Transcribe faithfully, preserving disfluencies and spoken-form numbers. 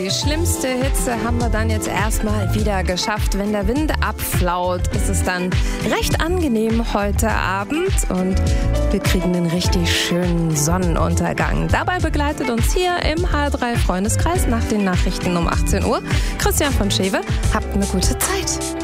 Die schlimmste Hitze haben wir dann jetzt erstmal wieder geschafft. Wenn der Wind abflaut, ist es dann recht angenehm heute Abend und wir kriegen einen richtig schönen Sonnenuntergang. Dabei begleitet uns hier im H drei Freundeskreis nach den Nachrichten um achtzehn Uhr Christian von Schewe. Habt eine gute Zeit.